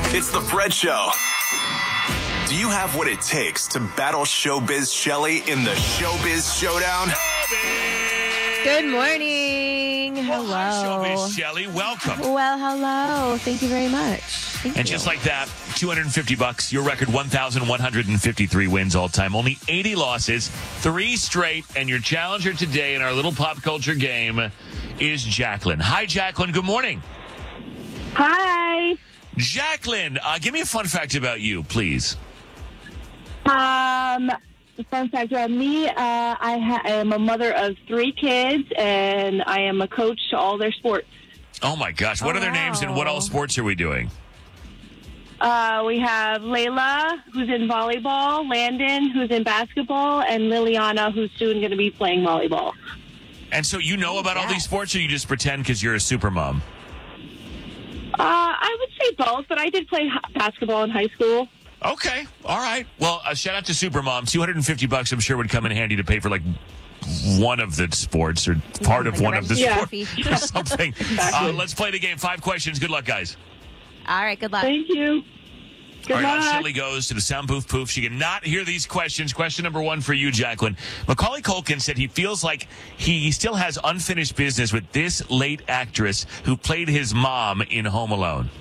It's the Fred Show. Do you have what it takes to battle Showbiz Shelley in the Showbiz Showdown? Good morning. Hello. Hi, Showbiz Shelley. Welcome. Well, hello. Thank you very much. Thank you. Just like that, $250, your record 1,153 wins all time. Only 80 losses, 3 straight, and your challenger today in our little pop culture game is Jacqueline. Hi, Jacqueline. Good morning. Hi. Jacqueline, give me a fun fact about you, please. Fun fact about me, I am a mother of 3 kids, and I am a coach to all their sports. Oh, my gosh. What are their names, and what all sports are we doing? We have Layla, who's in volleyball, Landon, who's in basketball, and Liliana, who's soon going to be playing volleyball. And so you know about all these sports, or you just pretend because you're a super mom? I would say both, but I did play basketball in high school. Okay. All right. Well, shout out to Supermom. $250 I'm sure would come in handy to pay for like one of the sports or part of one of the sports or something. Exactly. Let's play the game. 5 questions. Good luck, guys. All right. Good luck. Thank you. Good All right, luck. Shelly goes to the sound booth poof. She cannot hear these questions. Question number 1 for you, Jacqueline. Macaulay Culkin said he feels like he still has unfinished business with this late actress who played his mom in Home Alone.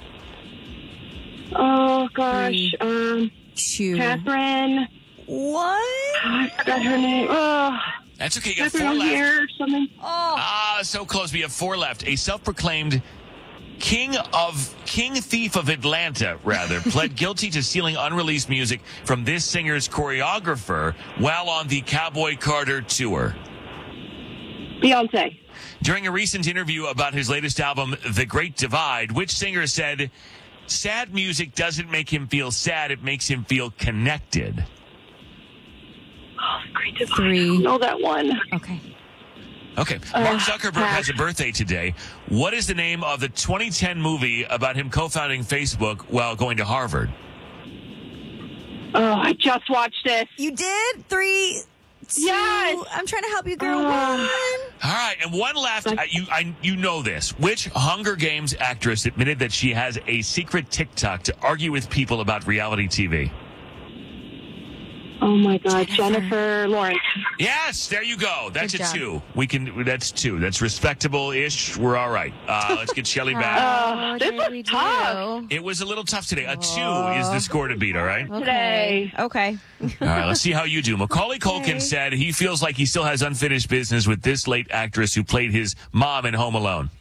Oh, gosh. 2. Catherine. What? I forgot her name. Oh, That's okay. You got 4 Catherine left. here or something. Oh. So close. We have 4 left. A self-proclaimed king thief of Atlanta, pled guilty to stealing unreleased music from this singer's choreographer while on the Cowboy Carter tour. Beyonce. During a recent interview about his latest album, The Great Divide, which singer said, "Sad music doesn't make him feel sad, it makes him feel connected"? Oh, The Great Divide. 3. I don't know that one. Okay. Okay. Mark Zuckerberg has a birthday today. What is the name of the 2010 movie about him co-founding Facebook while going to Harvard? Oh, I just watched this. You did? 3, 2. Yes. I'm trying to help you, girl. 1. All right, and one last. You know this. Which Hunger Games actress admitted that she has a secret TikTok to argue with people about reality TV? Oh, my God. Jennifer Lawrence. Yes, there you go. That's Good a job. 2. That's 2. That's respectable-ish. We're all right. Let's get Shelly back. How this did was we tough. It was a little tough today. A 2 is the score to beat, all right? Okay. Okay. All right, let's see how you do. Macaulay Culkin Okay. said he feels like he still has unfinished business with this late actress who played his mom in Home Alone.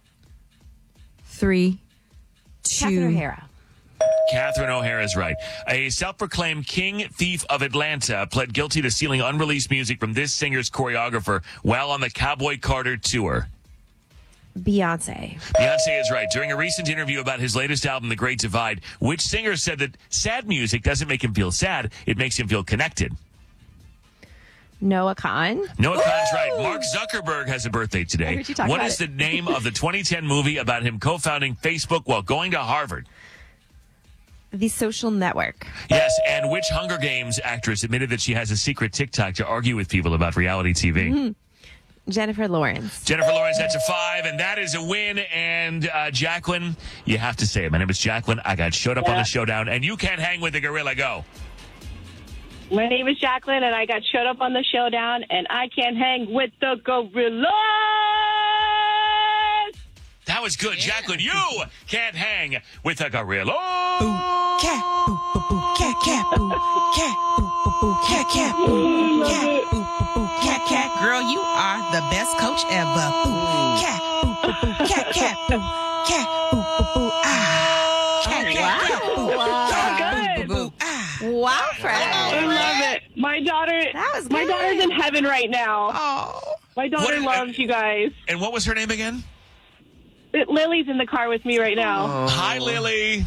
3, 2. Catherine O'Hara. Catherine O'Hara is right. A self-proclaimed king thief of Atlanta pled guilty to stealing unreleased music from this singer's choreographer while on the Cowboy Carter tour. Beyonce. Beyonce is right. During a recent interview about his latest album, The Great Divide, which singer said that sad music doesn't make him feel sad, it makes him feel connected? Noah Khan. Noah Khan's right. Mark Zuckerberg has a birthday I today. heard you talk What about is it. the name of the 2010 movie about him co-founding Facebook while going to Harvard? The Social Network. Yes, and which Hunger Games actress admitted that she has a secret TikTok to argue with people about reality TV? Mm-hmm. Jennifer Lawrence. Jennifer Lawrence, that's a 5, and that is a win. And Jacqueline, you have to say it. My name is Jacqueline. I got showed up on the showdown, and you can't hang with the gorilla. Go. My name is Jacqueline, and I got showed up on the showdown, and I can't hang with the gorillas. That was good. Jacqueline, you can't hang with the gorilla. Cat, boo, boo, boo, cat, cat, boo, cat, boo, boo, boo, cat, cat, boo, cat, boo, boo, boo, cat, cat. Girl, you are the best coach ever. Boo, cat, boo, boo, boo, cat, cat, boo, cat, boo, boo, boo, ah, cat, cat, cat, boo, cat, boo, boo, boo, ah. Wow, Fred. I love it. My was my good. daughter's in heaven right now. Oh, My daughter loves you guys. And what was her name again? Lily's in the car with me right now. Hi, Lily.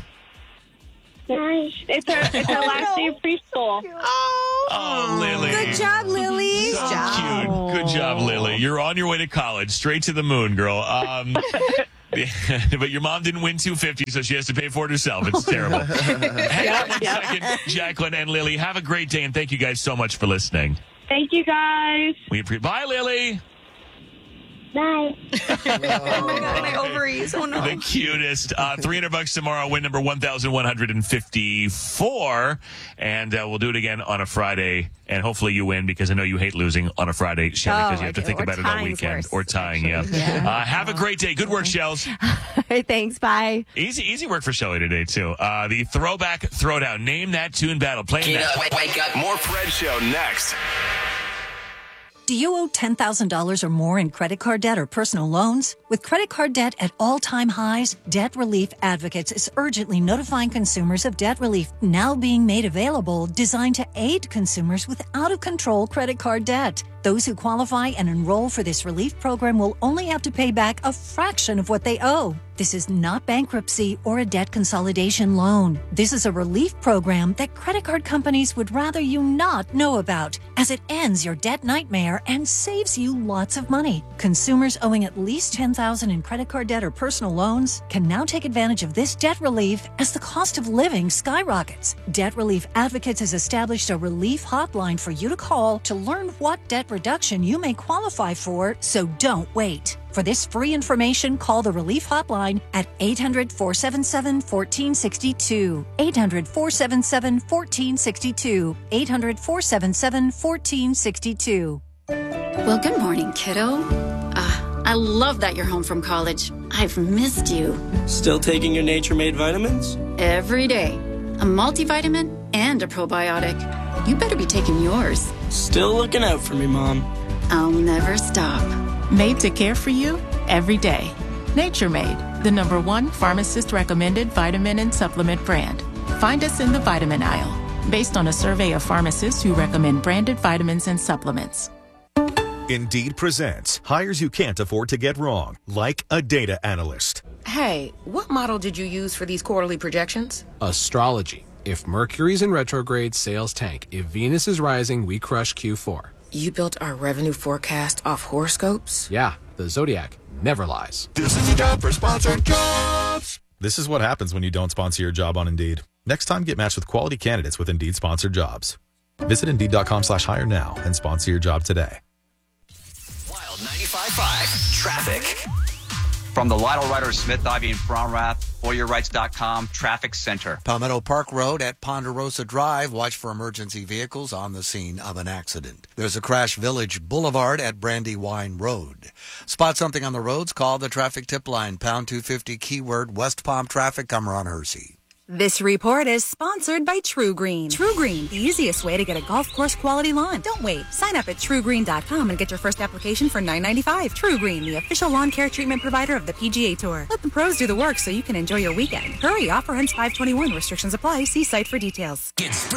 It's her last day of preschool. Oh, Lily. Good job, Lily. So cute. Good job, Lily. You're on your way to college. Straight to the moon, girl. But your mom didn't win $250, so she has to pay for it herself. It's terrible. Hang on one second, Jacqueline and Lily. Have a great day, and thank you guys so much for listening. Thank you, guys. Bye, Lily. Bye. Oh my God, my ovaries. Oh no. The cutest. $300 tomorrow, win number 1,154. And we'll do it again on a Friday. And hopefully you win, because I know you hate losing on a Friday, Shelly, because you have to think about it all weekend. worse, Or tying, yeah. Have a great day. Good work, Shells. All right, thanks. Bye. Easy work for Shelly today, too. The Throwback Throwdown. Name that tune battle. Playing that. Wake up. More Fred Show next. Do you owe $10,000 or more in credit card debt or personal loans? With credit card debt at all-time highs, Debt Relief Advocates is urgently notifying consumers of debt relief now being made available, designed to aid consumers with out-of-control credit card debt. Those who qualify and enroll for this relief program will only have to pay back a fraction of what they owe. This is not bankruptcy or a debt consolidation loan. This is a relief program that credit card companies would rather you not know about, as it ends your debt nightmare and saves you lots of money. Consumers owing at least $10,000 in credit card debt or personal loans can now take advantage of this debt relief as the cost of living skyrockets. Debt Relief Advocates has established a relief hotline for you to call to learn what debt reduction you may qualify for, so don't wait. For this free information, call the Relief Hotline at 800-477-1462. 800-477-1462. 800-477-1462. Well, good morning, kiddo. I love that you're home from college. I've missed you. Still taking your Nature Made vitamins? Every day. A multivitamin and a probiotic. You better be taking yours. Still looking out for me, Mom. I'll never stop. Made to care for you every day. Nature Made, the #1 pharmacist-recommended vitamin and supplement brand. Find us in the vitamin aisle, based on a survey of pharmacists who recommend branded vitamins and supplements. Indeed presents hires you can't afford to get wrong, like a data analyst. Hey, what model did you use for these quarterly projections? Astrology. If Mercury's in retrograde, sales tank. If Venus is rising, we crush Q4. You built our revenue forecast off horoscopes? Yeah, the Zodiac never lies. This is a job for sponsored jobs. This is what happens when you don't sponsor your job on Indeed. Next time, get matched with quality candidates with Indeed sponsored jobs. Visit Indeed.com/hire now and sponsor your job today. Wild 95.5 traffic. From the Lytle Ryder Smith, Ivy and Fromrath, ForYourRights.com Traffic Center. Palmetto Park Road at Ponderosa Drive. Watch for emergency vehicles on the scene of an accident. There's a crash. Village Boulevard at Brandywine Road. Spot something on the roads? Call the traffic tip line, pound 250, keyword West Palm Traffic. I'm Ron Hersey. This report is sponsored by TruGreen. TruGreen, the easiest way to get a golf course quality lawn. Don't wait. Sign up at TruGreen.com and get your first application for $9.95. TruGreen, the official lawn care treatment provider of the PGA Tour. Let the pros do the work so you can enjoy your weekend. Hurry, offer ends 5/21. Restrictions apply. See site for details.